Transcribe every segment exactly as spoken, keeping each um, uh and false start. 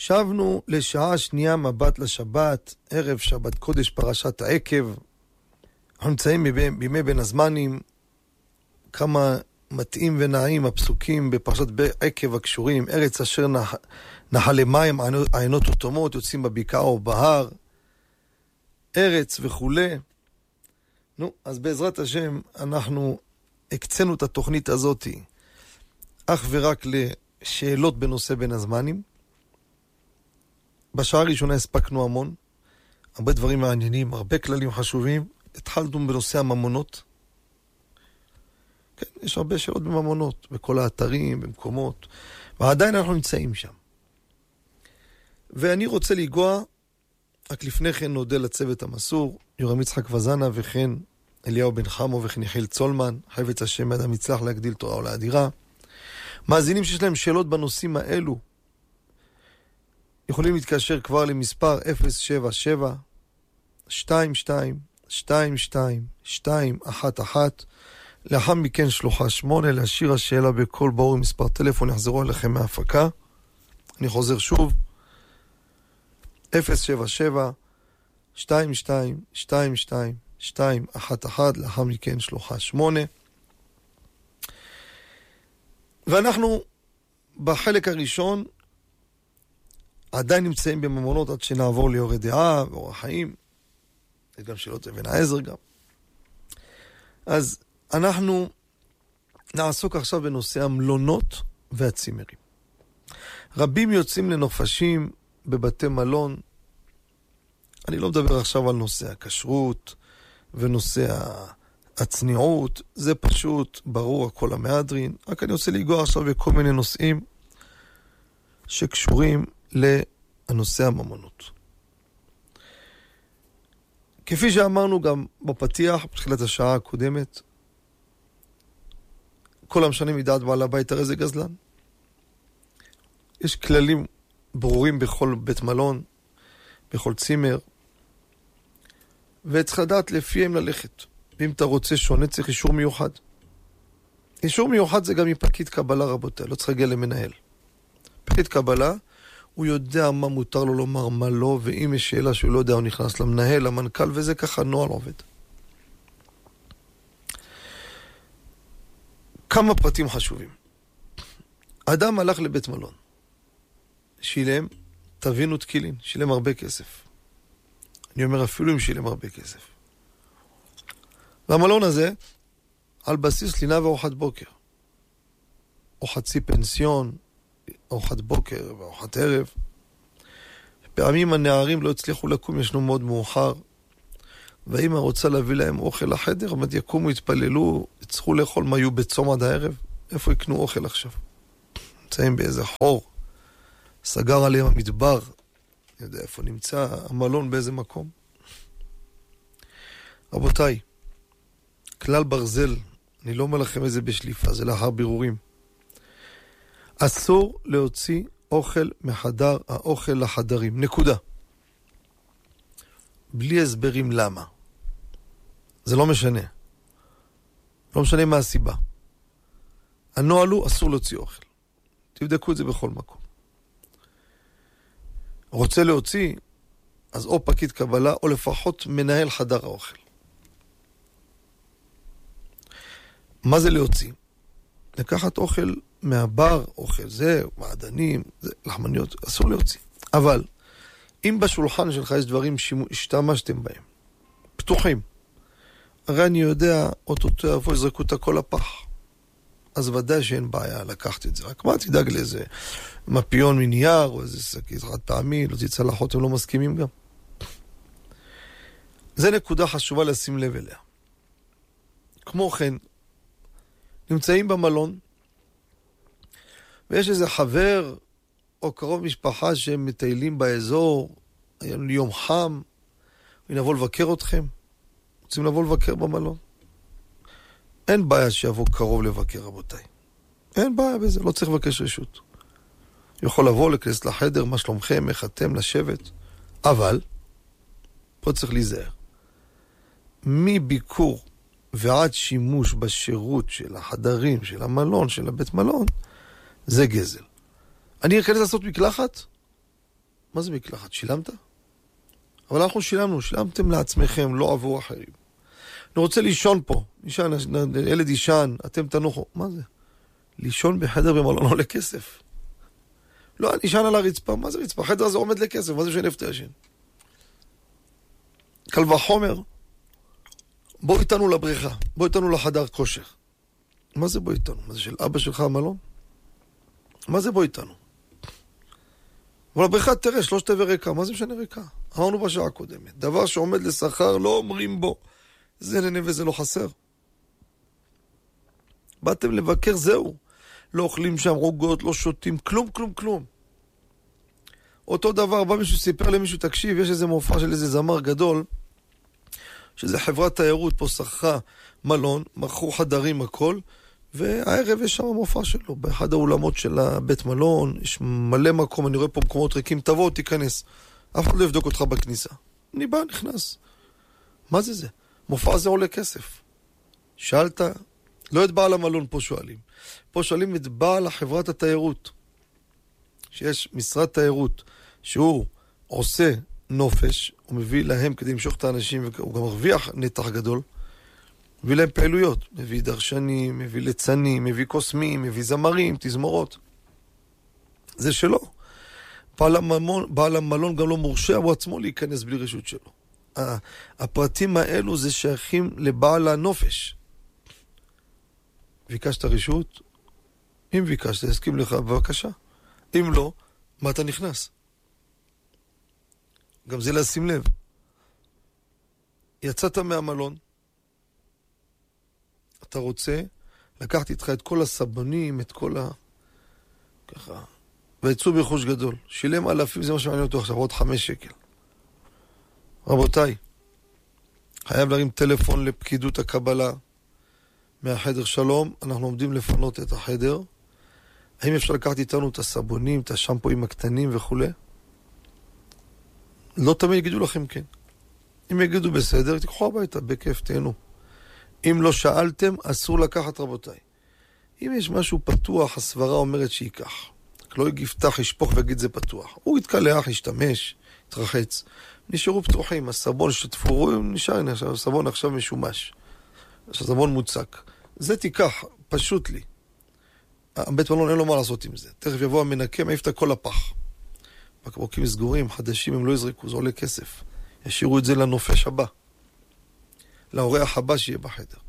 שבנו לשעה שנייה מבט לשבת, ערב שבת קודש פרשת העקב. אנחנו נמצאים בימי בין הזמנים, כמה מתאים ונעים הפסוקים בפרשת עקב הקשורים, ארץ אשר נח... נחלי מים, עיינות ותומות, יוצאים בבקעה או בהר, ארץ וכולי. נו, אז בעזרת השם אנחנו הקצנו את התוכנית הזאת אך ורק לשאלות בנושא בין הזמנים. בשעה הראשונה הספקנו המון, הרבה דברים מעניינים, הרבה כללים חשובים. התחלנו בנושא הממונות. כן, יש הרבה שאלות בממונות, בכל האתרים, במקומות, ועדיין אנחנו נמצאים שם. ואני רוצה לגוע, רק לפני כן נודה לצוות המסור, יורם יצחק וזנה וכן אליהו בן חמו וכן יחיל צולמן, חפץ השם אדם יצלח להגדיל תורה ולאדירה. מאזינים שיש להם שאלות בנושאים האלו, יכולים להתקשר כבר למספר אפס שבע שבע שתיים שתיים שתיים שתיים שתיים אחת אחת, לאחר מכן שלוחה שמונה, להשאיר השאלה בכל ברור עם מספר טלפון, יחזרו אליכם מההפקה. אני חוזר שוב, אפס שבע שבע שתיים שתיים שתיים שתיים שתיים אחת אחת, לאחר מכן שלוחה שמונה. ואנחנו בחלק הראשון עדיין נמצאים בממונות עד שנעבור ליורי דעה ואורח חיים. יש גם שאלות אבן העזר גם. אז אנחנו נעסוק עכשיו בנושא המלונות והצימרים. רבים יוצאים לנופשים בבתי מלון. אני לא מדבר עכשיו על נושא הכשרות ונושא הצניעות. זה פשוט ברור הכל המהדרין. רק אני רוצה לגוע עכשיו בכל מיני נושאים שקשורים לנושא הממונות. כפי שאמרנו גם בפתיח, בתחילת השעה הקודמת, כל המשנה מדעת בעל הבית הרי זה גזלן. יש כללים ברורים בכל בית מלון, בכל צימר, וצריך לדעת לפיהם ללכת. ואם אתה רוצה שונה, צריך אישור מיוחד. אישור מיוחד זה גם מפקיד קבלה, רבותיי, לא צריך להגיע למנהל. פקיד קבלה, הוא יודע מה מותר לו לומר, מה לא, ואם יש שאלה שהוא לא יודע, הוא נכנס למנהל, למנכ"ל, וזה ככה נועל עובד. כמה פרטים חשובים. אדם הלך לבית מלון. שילם, תבינו תקילין, שילם הרבה כסף. אני אומר אפילו אם שילם הרבה כסף. והמלון הזה, על בסיס לינה וארוחת בוקר. או חצי פנסיון, ארוחת בוקר וארוחת ערב. פעמים הנערים לא הצליחו לקום, ישנו מאוד מאוחר. והאמא רוצה להביא להם אוכל לחדר, עמד יקומו, התפללו, יצטרכו לאכול מה יהיו בצום עד הערב. איפה יקנו אוכל עכשיו? נמצאים באיזה חור. סגר עליהם המדבר. אני יודע איפה נמצא המלון, באיזה מקום. רבותיי, כלל ברזל, אני לא אומר לכם איזה בשליפה, זה לאחר בירורים. אסור להוציא אוכל מחדר האוכל לחדרים. נקודה. בלי הסברים למה. זה לא משנה. לא משנה מה הסיבה. הנוהל הוא אסור להוציא אוכל. תבדקו את זה בכל מקום. רוצה להוציא, אז או פקיד קבלה או לפחות מנהל חדר האוכל. מה זה להוציא? לקחת אוכל מהבר, אוכל זה, מעדנים, זה, לחמניות, אסור להוציא. אבל אם בשולחן שלך יש דברים שהשתמשתם בהם, פתוחים, הרי אני יודע, אותו איפה יזרקו את הכל לפח. אז ודאי שאין בעיה לקחת את זה. רק מה תדאג לאיזה מפיון מנייר, או איזה שקית חד פעמי, לא תצלחות, הם לא מסכימים גם. זה נקודה חשובה לשים לב אליה. כמו כן, נמצאים במלון, ויש איזה חבר או קרוב משפחה שהם מטיילים באזור, היה לנו יום חם, ונבוא לבקר אתכם. רוצים לבוא לבקר במלון? אין בעיה שיבוא קרוב לבקר, רבותיי. אין בעיה בזה, לא צריך לבקש רשות. יכול לבוא, לכנס לחדר, מה שלומכם, איך אתם, לשבת. אבל, פה צריך להיזהר. מביקור ועד שימוש בשירות של החדרים, של המלון, של הבית מלון, זה גזל. אני אכנס לעשות מקלחת? מה זה מקלחת? שילמת? אבל אנחנו שילמנו, שילמתם לעצמכם, לא עבור אחרים. אני רוצה לישון פה, ישן, ילד ישן, אתם תנוחו. מה זה? לישון בחדר במלון עולה כסף. לא, אני ישן על הרצפה, מה זה רצפה? החדר הזה עומד לכסף, מה זה שאני אפתר ישן? קל וחומר, בוא איתנו לבריכה, בוא איתנו לחדר כושר. מה זה בוא איתנו? מה זה של אבא שלך המלון? מה זה בוא איתנו? אבל הבריכה תראה, שלושת רבעי ריקה, מה זה משנה ריקה? אמרנו בשעה הקודמת, דבר שעומד לשכר לא אומרים בו, זה נהנה וזה לא חסר. באתם לבקר, זהו. לא אוכלים שם רוגות, לא שותים, כלום, כלום, כלום. אותו דבר, בא מישהו, סיפר למישהו, תקשיב, יש איזה מופע של איזה זמר גדול, שזה חברת תיירות, פה שכרה מלון, מכרו חדרים הכל, והערב יש שם מופע שלו, באחד האולמות של הבית מלון, יש מלא מקום, אני רואה פה מקומות ריקים, תבוא, תיכנס. אף אחד לא יבדוק אותך בכניסה. אני בא, נכנס. מה זה זה? מופע הזה עולה כסף. שאלת, לא את בעל המלון פה שואלים. פה שואלים את בעל החברת התיירות. שיש משרד תיירות, שהוא עושה נופש, הוא מביא להם כדי למשוך את האנשים, והוא גם מרוויח נתח גדול, מביא להם פעילויות, מביא דרשנים, מביא ליצנים, מביא קוסמים, מביא זמרים, תזמורות. זה שלו. בעל המלון, בעל המלון גם לא מורשה, הוא עצמו להיכנס בלי רשות שלו. הפרטים האלו זה שייכים לבעל הנופש. ביקשת רשות? אם ביקשת, הסכים לך, בבקשה. אם לא, מה אתה נכנס? גם זה לשים לב. יצאת מהמלון, אתה רוצה, לקחתי איתך את כל הסבונים, את כל ה... ככה. ויצאו בחוש גדול. שילם אלפים, זה מה שמעניין אותו עכשיו, עוד חמש שקל. רבותיי, חייב להרים טלפון לפקידות הקבלה מהחדר. שלום, אנחנו עומדים לפנות את החדר. האם אפשר לקחת איתנו את הסבונים, את השמפוים הקטנים וכו'? לא תמיד יגידו לכם כן. אם יגידו בסדר, תיקחו הביתה, בכיף, תהנו. אם לא שאלתם, אסור לקחת, רבותיי. אם יש משהו פתוח, הסברה אומרת שיקח. לא יפתח, ישפוך ויגיד זה פתוח. הוא יתקלח, ישתמש, יתרחץ. נשארו פתוחים, הסבון שתפורו, נשאר, הסבון עכשיו משומש. הסבון מוצק. זה תיקח, פשוט לי. הבית מלון אין לו מה לעשות עם זה. תכף יבוא המנקה, מעיף את כל הפח. בקבוקים סגורים, חדשים, הם לא יזרקו, זה עולה כסף. ישאירו את זה לנופש הבא. לאורח הבא שיהיה בחדר.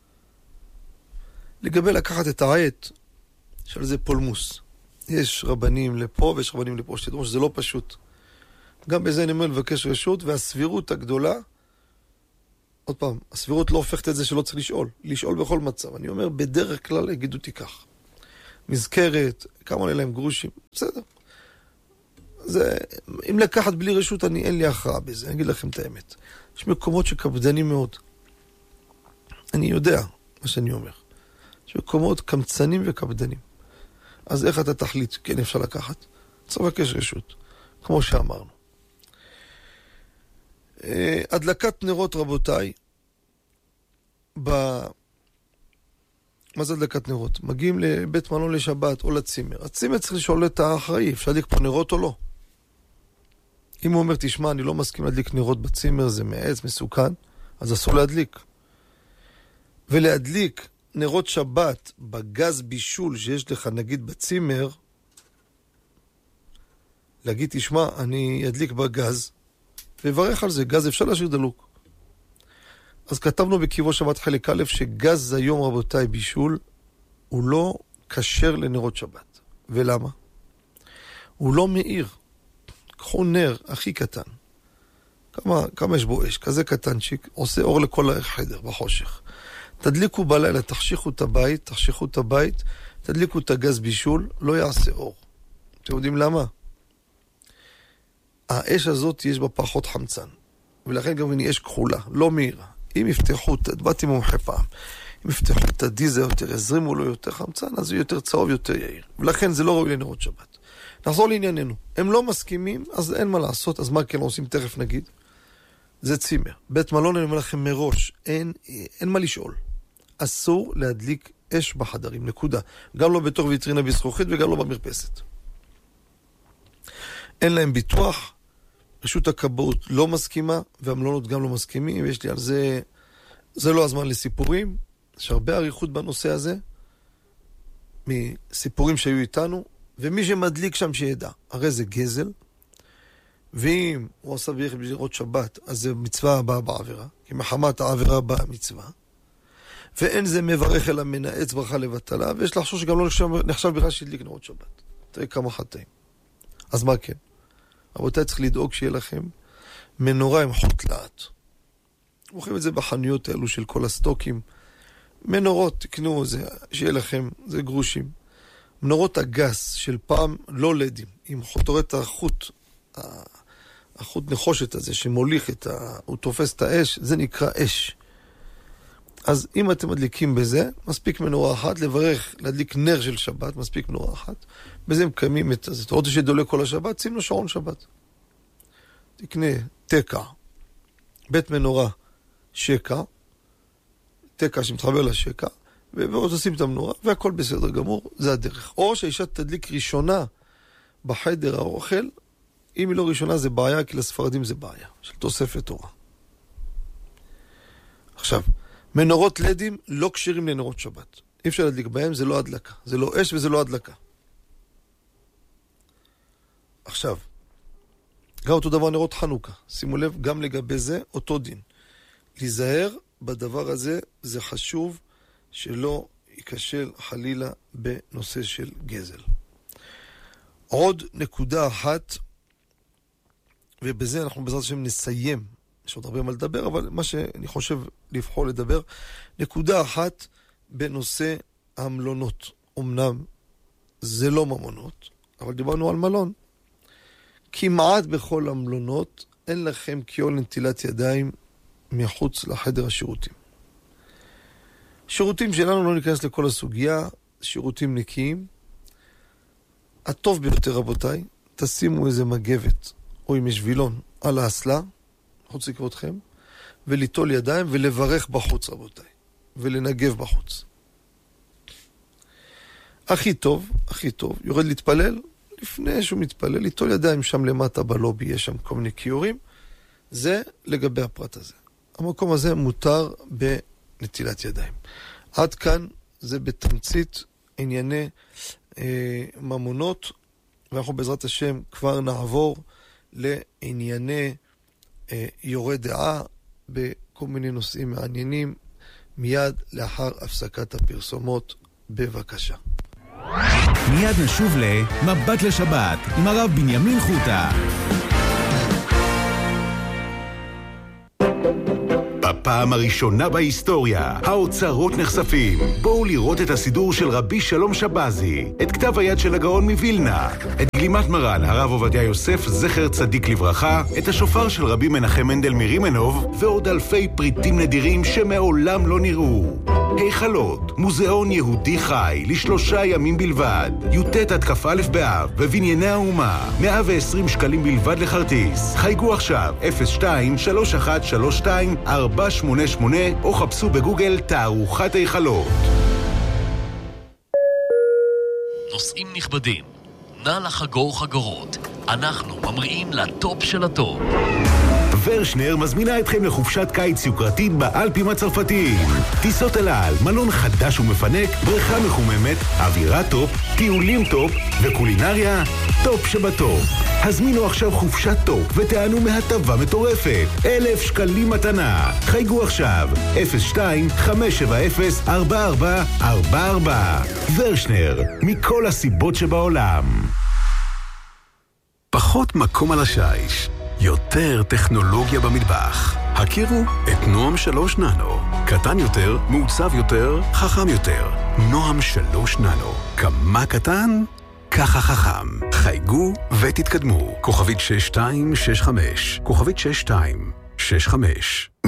לגבי לקחת את העט, של זה פולמוס. יש רבנים לפה ויש רבנים לפה, שתדעו שזה לא פשוט. גם בזה אני אומר לבקש רשות, והסבירות הגדולה, עוד פעם, הסבירות לא הופכת את זה שלא צריך לשאול. לשאול בכל מצב. אני אומר, בדרך כלל יגידו תיקח. מזכרת, כמה עולה להם גרושים, בסדר. זה, אם לקחת בלי רשות, אני, אין לי הכרעה בזה, אני אגיד לכם את האמת. יש מקומות שקפדנים מאוד. אני יודע מה שאני אומר. יש מקומות קמצנים וקפדנים. אז איך אתה תחליט, כן אפשר לקחת? צריך לבקש רשות, כמו שאמרנו. הדלקת נרות, רבותיי, ב... מה זה הדלקת נרות? מגיעים לבית מלון לשבת או לצימר. הצימר צריך לשאול את האחראי, אפשר להדליק פה נרות או לא? אם הוא אומר, תשמע, אני לא מסכים להדליק נרות בצימר, זה מעץ, מסוכן, אז אסור להדליק. ולהדליק נרות שבת בגז בישול שיש לך, נגיד בצימר, להגיד, תשמע, אני אדליק בגז, וברך על זה, גז אפשר להשאיר דלוק. אז כתבנו בקיבו שבת חלק א' שגז היום, רבותיי, בישול, הוא לא כשר לנרות שבת. ולמה? הוא לא מאיר. קחו נר הכי קטן. כמה, כמה יש בו אש? כזה קטנצ'יק, עושה אור לכל החדר, בחושך. תדליקו בלילה, תחשיכו את הבית, תחשיכו את הבית, תדליקו את הגז בישול, לא יעשה אור. אתם יודעים למה? האש הזאת יש בה פחות חמצן. ולכן גם היא אש כחולה, לא מהירה. אם יפתחו, באתי מומחה פעם, אם יפתחו את הדיזל יותר, יזרימו לו יותר חמצן, אז הוא יותר צהוב, יותר יעיר. ולכן זה לא ראוי לנרות שבת. נחזור לענייננו. הם לא מסכימים, אז אין מה לעשות, אז מה כן עושים? תכף נגיד. זה צימר. בית מלון, אני אומר לכם מראש, אין, אין מה לשאול. אסור להדליק אש בחדרים, נקודה. גם לא בתוך ויטרינה בזכוכית וגם לא במרפסת. אין להם ביטוח, רשות הכבאות לא מסכימה, והמלונות גם לא מסכימים, ויש לי על זה, זה לא הזמן לסיפורים, יש הרבה עריכות בנושא הזה, מסיפורים שהיו איתנו, ומי שמדליק שם שידע, הרי זה גזל, ואם הוא עושה ביחד בזירות שבת, אז זה מצווה הבאה בעבירה, כי מחמת העבירה באה מצווה, ואין זה מברך אלא מנעץ ברכה לבטלה, ויש לחשוב שגם לא נחשב, נחשב בכלל שהדליק נרות שבת. תראי כמה חטאים. אז מה כן? רבותיי, צריך לדאוג שיהיה לכם מנורה עם חוט לאט. מוכרים את זה בחנויות האלו של כל הסטוקים. מנורות, תקנו, זה, שיהיה לכם, זה גרושים. מנורות הגס של פעם, לא לדים, עם חותורת החוט, החוט נחושת הזה שמוליך את ה... הוא תופס את האש, זה נקרא אש. אז אם אתם מדליקים בזה, מספיק מנורה אחת, לברך, להדליק נר של שבת, מספיק מנורה אחת. בזה הם קיימים את זה. אתה רוצה שדולה כל השבת? שים לו שעון שבת. תקנה תקע, בית מנורה, שקע, תקע שמתחבר לשקע, ועוד תשים את המנורה, והכל בסדר גמור, זה הדרך. או שהאישה תדליק ראשונה בחדר האוכל, אם היא לא ראשונה זה בעיה, כי לספרדים זה בעיה, של תוספת תורה. עכשיו, מנורות לדים לא קשירים לנרות שבת. אי אפשר להדליק בהם, זה לא הדלקה. זה לא אש וזה לא הדלקה. עכשיו, גם אותו דבר נרות חנוכה. שימו לב, גם לגבי זה, אותו דין. להיזהר בדבר הזה, זה חשוב שלא ייכשל חלילה בנושא של גזל. עוד נקודה אחת, ובזה אנחנו בעזרת השם נסיים. יש עוד הרבה מה לדבר, אבל מה שאני חושב לבחור לדבר, נקודה אחת בנושא המלונות. אמנם זה לא ממונות, אבל דיברנו על מלון. כמעט בכל המלונות אין לכם קיול לנטילת ידיים מחוץ לחדר השירותים. שירותים שלנו, לא ניכנס לכל הסוגיה, שירותים נקיים. הטוב ביותר רבותיי, תשימו איזה מגבת או עם משבילון על האסלה, חוץ לכבודכם, וליטול ידיים ולברך בחוץ רבותיי, ולנגב בחוץ. הכי טוב, הכי טוב, יורד להתפלל, לפני שהוא מתפלל, ליטול ידיים שם למטה בלובי, יש שם כל מיני קיורים, זה לגבי הפרט הזה. המקום הזה מותר בנטילת ידיים. עד כאן זה בתמצית ענייני אה, ממונות, ואנחנו בעזרת השם כבר נעבור לענייני אה, יורה דעה בכל מיני נושאים מעניינים, מיד לאחר הפסקת הפרסומות. בבקשה. מיד נשוב למבט לשבת עם הרב בנימין חוטה. בפעם הראשונה בהיסטוריה, האוצרות נחשפים. בואו לראות את הסידור של רבי שלום שבזי, את כתב היד של הגאון מווילנה, את גלימת מרן הרב עובדיה יוסף זכר צדיק לברכה, את השופר של רבי מנחם מנדל מרימנוב, ועוד אלפי פריטים נדירים שמעולם לא נראו. היכלות, מוזיאון יהודי חי, לשלושה ימים בלבד, י"ט עד כ"א באב, בבנייני האומה, מאה ועשרים שקלים בלבד לכרטיס. חייגו עכשיו, אפס שתיים שלוש אחת שלוש שתיים ארבע שמונה שמונה, או חפשו בגוגל תערוכת היכלות. נוסעים נכבדים, נא לחגור חגורות, אנחנו ממריאים לטופ של הטופ. ורשנר מזמינה אתכם לחופשת קיץ יוקרתית באלפים הצרפתיים. טיסות אל על, מלון חדש ומפנק, בריכה מחוממת, אווירה טופ, טיולים טופ וקולינריה טופ שבטופ. הזמינו עכשיו חופשת טופ ותענו מהטבה מטורפת. אלף שקלים מתנה. חייגו עכשיו, אפס שתיים חמש שבע אפס ארבע ארבע ארבע ארבע. ורשנר, מכל הסיבות שבעולם. פחות מקום על השיש. יותר טכנולוגיה במטבח. הכירו את נועם שלוש ננו. קטן יותר, מעוצב יותר, חכם יותר. נועם שלוש ננו. כמה קטן? ככה חכם. חייגו ותתקדמו. כוכבית שש שתיים שש חמש. כוכבית שש שתיים שש חמש.